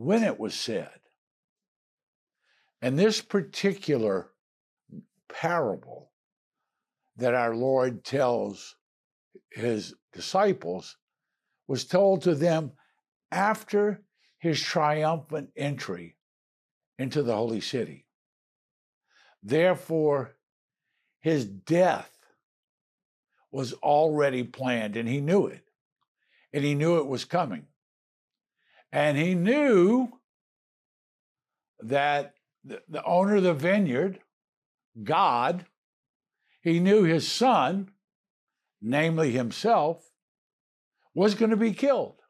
when it was said. And this particular parable that our Lord tells his disciples was told to them after his triumphant entry into the holy city. Therefore, his death was already planned, and he knew it. And he knew it was coming. And he knew that the owner of the vineyard, God, he knew his son, namely himself, was going to be killed.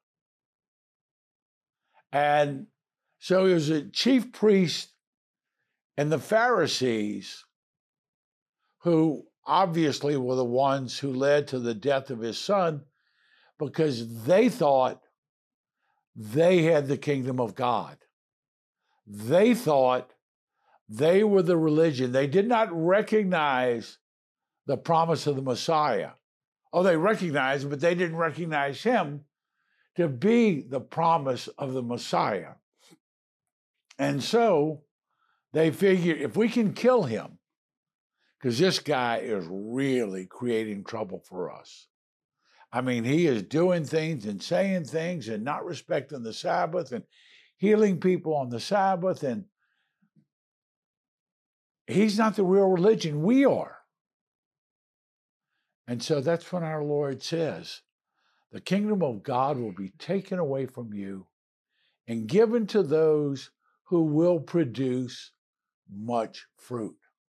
And so it was a chief priest and the Pharisees who obviously were the ones who led to the death of his son, because they thought they had the kingdom of God. They thought they were the religion. They did not recognize the promise of the Messiah. Oh, they recognized him, but they didn't recognize him to be the promise of the Messiah. And so they figured, if we can kill him, because this guy is really creating trouble for us. I mean, he is doing things and saying things and not respecting the Sabbath and healing people on the Sabbath. And he's not the real religion. We are. And so that's when our Lord says, the kingdom of God will be taken away from you and given to those who will produce much fruit.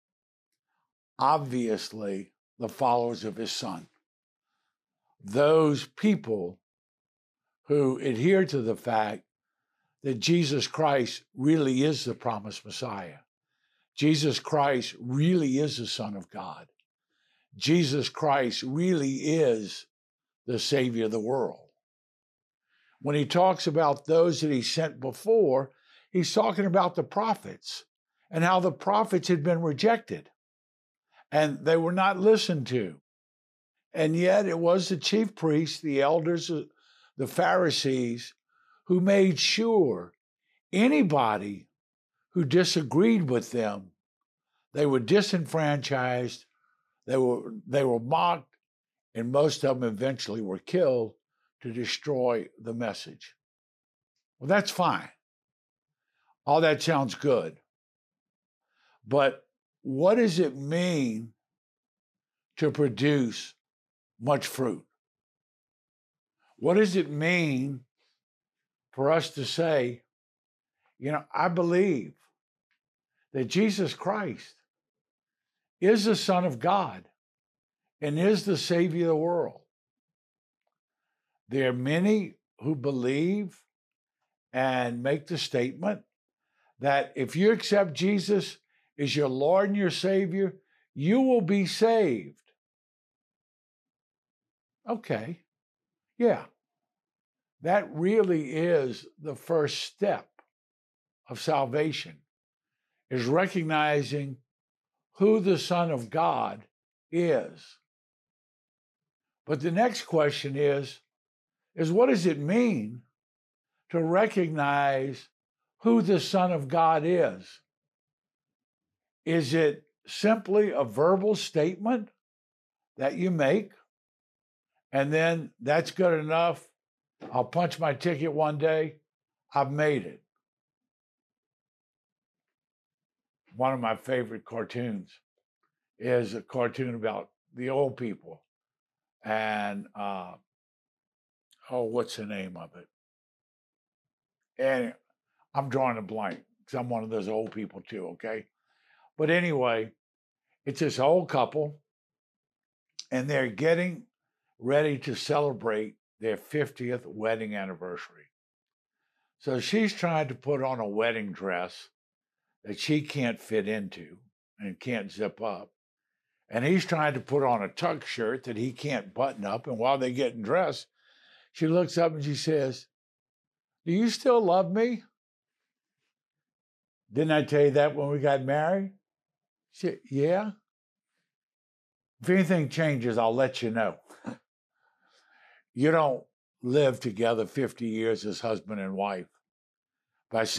Obviously, the followers of his son. Those people who adhere to the fact that Jesus Christ really is the promised Messiah. Jesus Christ really is the Son of God. Jesus Christ really is the Savior of the world. When he talks about those that he sent before, he's talking about the prophets and how the prophets had been rejected and they were not listened to. And yet it was the chief priests, the elders, the Pharisees, who made sure anybody who disagreed with them, they were disenfranchised, they were mocked, and most of them eventually were killed to destroy the message. Well, that's fine. All that sounds good. But what does it mean to produce much fruit? What does it mean for us to say, I believe that Jesus Christ is the Son of God and is the Savior of the world? There are many who believe and make the statement that if you accept Jesus as your Lord and your Savior, you will be saved. Okay, yeah, that really is the first step of salvation, is recognizing who the Son of God is. But the next question is what does it mean to recognize who the Son of God is? Is it simply a verbal statement that you make, and then that's good enough? I'll punch my ticket one day. I've made it. One of my favorite cartoons is a cartoon about the old people. And, what's the name of it? And I'm drawing a blank because I'm one of those old people too, okay? But anyway, it's this old couple, and they're getting ready to celebrate their 50th wedding anniversary. So she's trying to put on a wedding dress that she can't fit into and can't zip up. And he's trying to put on a tuck shirt that he can't button up. And while they're getting dressed, she looks up and she says, "Do you still love me? Didn't I tell you that when we got married?" She said, "Yeah. If anything changes, I'll let you know." You don't live together 50 years as husband and wife by